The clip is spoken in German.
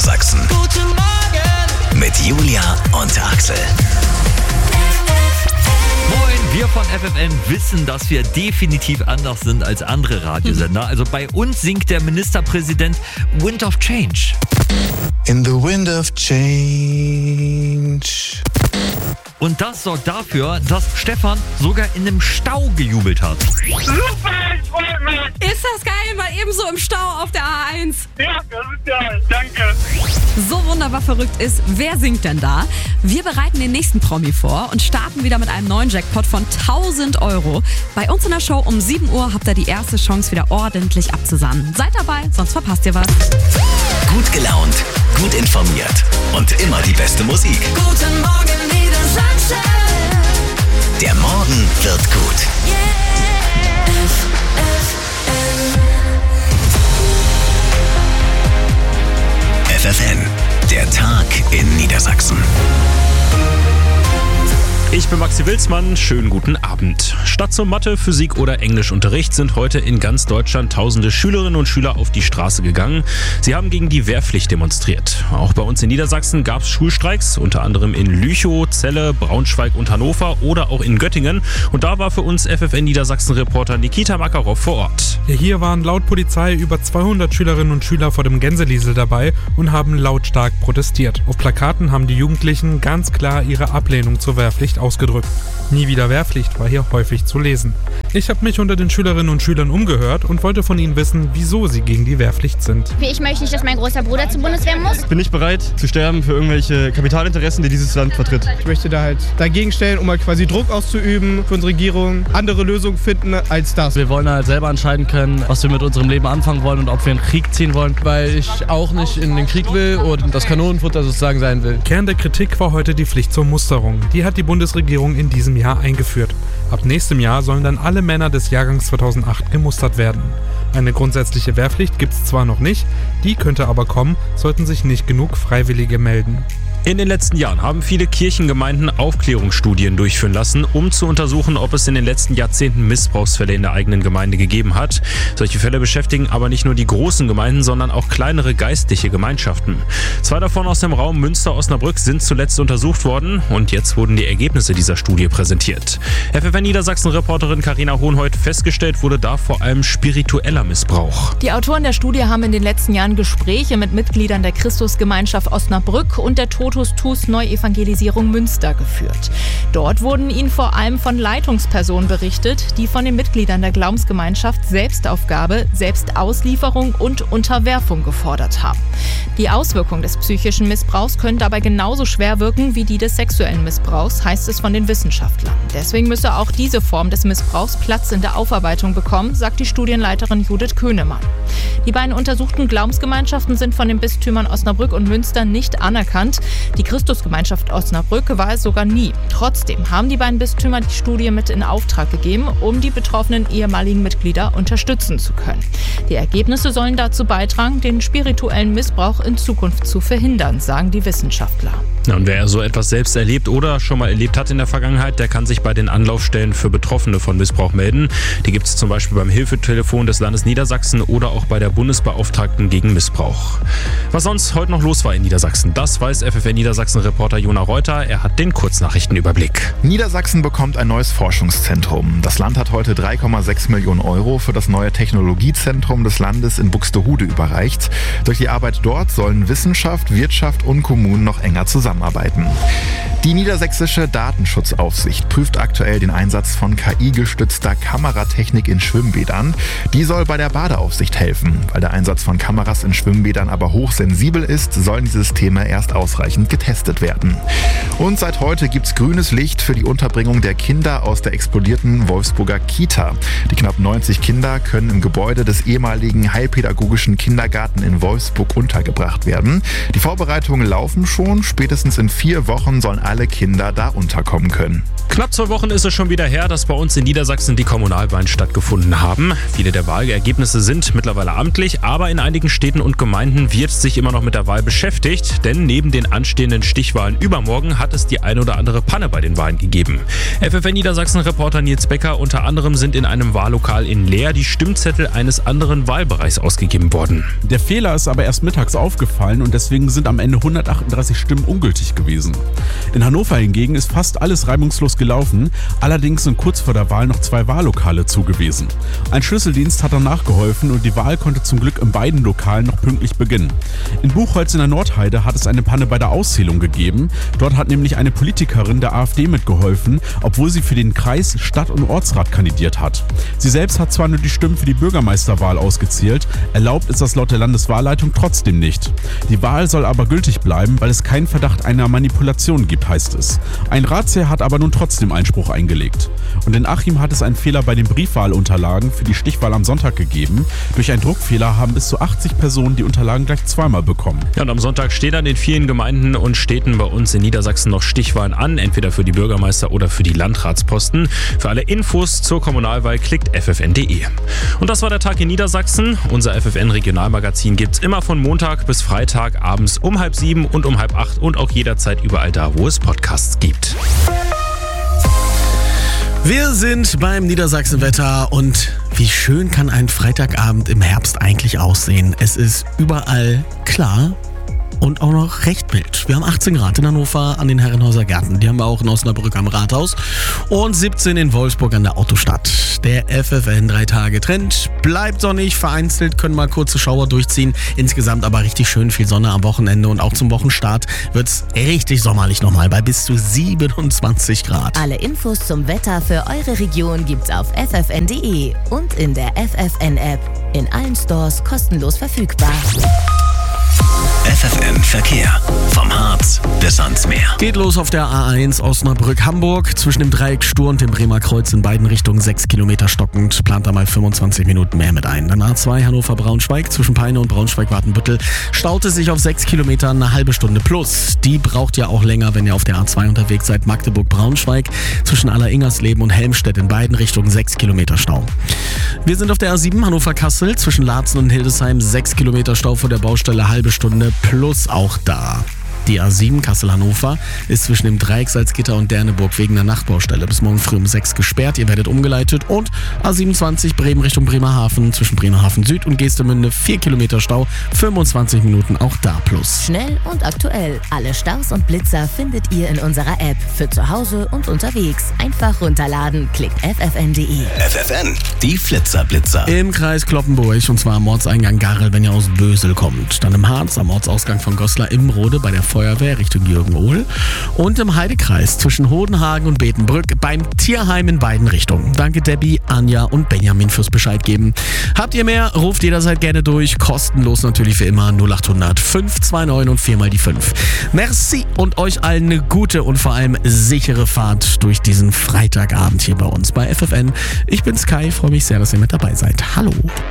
Niedersachsen. Guten Morgen Mit Julia und Axel. Moin, wir von FFN wissen, dass wir definitiv anders sind als andere Radiosender. Also bei uns singt der Ministerpräsident Wind of Change. In the wind of change. Und das sorgt dafür, dass Stefan sogar in einem Stau gejubelt hat. Super, ich freue mich. Ist das geil, mal ebenso im Stau auf der A1. Ja, das ist geil. Danke. So wunderbar verrückt ist, wer singt denn da? Wir bereiten den nächsten Promi vor und starten wieder mit einem neuen Jackpot von 1.000 €. Bei uns in der Show um 7 Uhr habt ihr die erste Chance, wieder ordentlich abzusahnen. Seid dabei, sonst verpasst ihr was. Gut gelaunt, gut informiert und immer die beste Musik. Guten Morgen Niedersachsen. Der Morgen wird gut. FFN, der Tag in Niedersachsen. Ich bin Maxi Wilsmann, schönen guten Abend. Statt zum Mathe-, Physik- oder Englischunterricht sind heute in ganz Deutschland tausende Schülerinnen und Schüler auf die Straße gegangen. Sie haben gegen die Wehrpflicht demonstriert. Auch bei uns in Niedersachsen gab es Schulstreiks, unter anderem in Lüchow, Celle, Braunschweig und Hannover oder auch in Göttingen. Und da war für uns FFN Niedersachsen-Reporter Nikita Makarov vor Ort. Ja, hier waren laut Polizei über 200 Schülerinnen und Schüler vor dem Gänseliesel dabei und haben lautstark protestiert. Auf Plakaten haben die Jugendlichen ganz klar ihre Ablehnung zur Wehrpflicht ausgedrückt. Nie wieder Wehrpflicht war hier häufig zu lesen. Ich habe mich unter den Schülerinnen und Schülern umgehört und wollte von ihnen wissen, wieso sie gegen die Wehrpflicht sind. Ich möchte nicht, dass mein großer Bruder zur Bundeswehr muss. Ich bin nicht bereit zu sterben für irgendwelche Kapitalinteressen, die dieses Land vertritt. Ich möchte da halt dagegen stellen, um mal quasi Druck auszuüben für unsere Regierung, andere Lösungen finden als das. Wir wollen halt selber entscheiden können, was wir mit unserem Leben anfangen wollen und ob wir in den Krieg ziehen wollen. Weil ich auch nicht in den Krieg will und das Kanonenfutter sozusagen sein will. Kern der Kritik war heute die Pflicht zur Musterung. Die hat die Bundesregierung in diesem Jahr eingeführt. Ab nächstem Jahr sollen dann alle Männer des Jahrgangs 2008 gemustert werden. Eine grundsätzliche Wehrpflicht gibt es zwar noch nicht, die könnte aber kommen, sollten sich nicht genug Freiwillige melden. In den letzten Jahren haben viele Kirchengemeinden Aufklärungsstudien durchführen lassen, um zu untersuchen, ob es in den letzten Jahrzehnten Missbrauchsfälle in der eigenen Gemeinde gegeben hat. Solche Fälle beschäftigen aber nicht nur die großen Gemeinden, sondern auch kleinere geistliche Gemeinschaften. 2 davon aus dem Raum Münster-Osnabrück sind zuletzt untersucht worden und jetzt wurden die Ergebnisse dieser Studie präsentiert. FFN Niedersachsen-Reporterin Carina Hohenhold, festgestellt wurde da vor allem spiritueller Missbrauch. Die Autoren der Studie haben in den letzten Jahren Gespräche mit Mitgliedern der Christusgemeinschaft Osnabrück und der Totus Neuevangelisierung Münster geführt. Dort wurden ihnen vor allem von Leitungspersonen berichtet, die von den Mitgliedern der Glaubensgemeinschaft Selbstaufgabe, Selbstauslieferung und Unterwerfung gefordert haben. Die Auswirkungen des psychischen Missbrauchs können dabei genauso schwer wirken wie die des sexuellen Missbrauchs, heißt es von den Wissenschaftlern. Deswegen müsse auch diese Form des Missbrauchs Platz in der Aufarbeitung bekommen, sagt die Studienleiterin Judith Köhnemann. Die beiden untersuchten Glaubensgemeinschaften sind von den Bistümern Osnabrück und Münster nicht anerkannt. Die Christusgemeinschaft Osnabrück war es sogar nie. Trotzdem haben die beiden Bistümer die Studie mit in Auftrag gegeben, um die betroffenen ehemaligen Mitglieder unterstützen zu können. Die Ergebnisse sollen dazu beitragen, den spirituellen Missbrauch in Zukunft zu verhindern, sagen die Wissenschaftler. Und wer so etwas selbst erlebt oder schon mal erlebt hat in der Vergangenheit, der kann sich bei den Anlaufstellen für Betroffene von Missbrauch melden. Die gibt es zum Beispiel beim Hilfetelefon des Landes Niedersachsen oder auch bei der Bundesbeauftragten gegen Missbrauch. Was sonst heute noch los war in Niedersachsen, das weiß FFN Niedersachsen-Reporter Jona Reuter. Er hat den Kurznachrichtenüberblick. Niedersachsen bekommt ein neues Forschungszentrum. Das Land hat heute 3,6 Millionen € für das neue Technologiezentrum des Landes in Buxtehude überreicht. Durch die Arbeit dort sollen Wissenschaft, Wirtschaft und Kommunen noch enger zusammenarbeiten. Die niedersächsische Datenschutzaufsicht prüft aktuell den Einsatz von KI-gestützter Kameratechnik in Schwimmbädern. Die soll bei der Badeaufsicht helfen. Weil der Einsatz von Kameras in Schwimmbädern aber hochsensibel ist, sollen die Systeme erst ausreichend getestet werden. Und seit heute gibt's grünes Licht für die Unterbringung der Kinder aus der explodierten Wolfsburger Kita. Die knapp 90 Kinder können im Gebäude des ehemaligen heilpädagogischen Kindergarten in Wolfsburg untergebracht werden. Die Vorbereitungen laufen schon. Spätestens in 4 Wochen sollen alle Kinder da unterkommen können. Knapp 2 Wochen ist es schon wieder her, dass bei uns in Niedersachsen die Kommunalwahlen stattgefunden haben. Viele der Wahlergebnisse sind mittlerweile mittlerweile amtlich, aber in einigen Städten und Gemeinden wird sich immer noch mit der Wahl beschäftigt, denn neben den anstehenden Stichwahlen übermorgen hat es die ein oder andere Panne bei den Wahlen gegeben. FFN Niedersachsen-Reporter Nils Becker, unter anderem sind in einem Wahllokal in Leer die Stimmzettel eines anderen Wahlbereichs ausgegeben worden. Der Fehler ist aber erst mittags aufgefallen und deswegen sind am Ende 138 Stimmen ungültig gewesen. In Hannover hingegen ist fast alles reibungslos gelaufen, allerdings sind kurz vor der Wahl noch 2 Wahllokale zugewiesen. Ein Schlüsseldienst hat danach geholfen und die Wahl konnte zum Glück in beiden Lokalen noch pünktlich beginnen. In Buchholz in der Nordheide hat es eine Panne bei der Auszählung gegeben. Dort hat nämlich eine Politikerin der AfD mitgeholfen, obwohl sie für den Kreis, Stadt- und Ortsrat kandidiert hat. Sie selbst hat zwar nur die Stimmen für die Bürgermeisterwahl ausgezählt, erlaubt ist das laut der Landeswahlleitung trotzdem nicht. Die Wahl soll aber gültig bleiben, weil es keinen Verdacht einer Manipulation gibt, heißt es. Ein Ratsherr hat aber nun trotzdem Einspruch eingelegt. Und in Achim hat es einen Fehler bei den Briefwahlunterlagen für die Stichwahl am Sonntag gegeben. Durch einen Druckfehler haben bis zu 80 Personen die Unterlagen gleich zweimal bekommen. Ja, und am Sonntag stehen an den vielen Gemeinden und Städten bei uns in Niedersachsen noch Stichwahlen an, entweder für die Bürgermeister- oder für die Landratsposten. Für alle Infos zur Kommunalwahl klickt ffn.de. Und das war der Tag in Niedersachsen. Unser FFN-Regionalmagazin gibt's immer von Montag bis Freitag abends um 6:30 und um 7:30 und auch jederzeit überall da, wo es Podcasts gibt. Wir sind beim Niedersachsenwetter und wie schön kann ein Freitagabend im Herbst eigentlich aussehen? Es ist überall klar und auch noch recht mild. Wir haben 18 Grad in Hannover an den Herrenhäuser Gärten. Die haben wir auch in Osnabrück am Rathaus und 17 in Wolfsburg an der Autostadt. Der FFN 3-Tage-Trend bleibt sonnig, vereinzelt können mal kurze Schauer durchziehen. Insgesamt aber richtig schön viel Sonne am Wochenende und auch zum Wochenstart wird's richtig sommerlich nochmal bei bis zu 27 Grad. Alle Infos zum Wetter für eure Region gibt's auf ffn.de und in der FFN-App. In allen Stores kostenlos verfügbar. FFN Verkehr. Vom Harz bis ans Meer. Geht los auf der A1 Osnabrück-Hamburg. Zwischen dem Dreieck Stur und dem Bremer Kreuz in beiden Richtungen 6 Kilometer stockend. Plant da mal 25 Minuten mehr mit ein. Dann A2 Hannover-Braunschweig. Zwischen Peine und Braunschweig-Wartenbüttel staut es sich auf 6 Kilometer eine halbe Stunde plus. Die braucht ja auch länger, wenn ihr auf der A2 unterwegs seid. Magdeburg-Braunschweig. Zwischen Aller-Ingersleben und Helmstedt in beiden Richtungen 6 Kilometer Stau. Wir sind auf der A7 Hannover-Kassel. Zwischen Laatzen und Hildesheim 6 Kilometer Stau vor der Baustelle, halbe Stunde plus auch da. Die A7 Kassel-Hannover ist zwischen dem Dreieck Salzgitter und Derneburg wegen der Nachtbaustelle bis morgen früh um 6 gesperrt. Ihr werdet umgeleitet. Und A27 Bremen Richtung Bremerhaven zwischen Bremerhaven Süd und Geestemünde 4 Kilometer Stau, 25 Minuten auch da plus. Schnell und aktuell. Alle Staus und Blitzer findet ihr in unserer App. Für zu Hause und unterwegs. Einfach runterladen. Klickt ffn.de. FFN, die Flitzer-Blitzer. Im Kreis Cloppenburg und zwar am Ortseingang Garrel, wenn ihr aus Bösel kommt. Dann im Harz am Ortsausgang von Goslar im Rode bei der Feuerwehr Richtung Jürgen-Ohl und im Heidekreis zwischen Hodenhagen und Betenbrück beim Tierheim in beiden Richtungen. Danke Debbie, Anja und Benjamin fürs Bescheid geben. Habt ihr mehr, ruft jederzeit gerne durch. Kostenlos natürlich wie immer 0800 529 und 4 mal die 5. Merci und euch allen eine gute und vor allem sichere Fahrt durch diesen Freitagabend hier bei uns bei FFN. Ich bin Sky, freue mich sehr, dass ihr mit dabei seid. Hallo.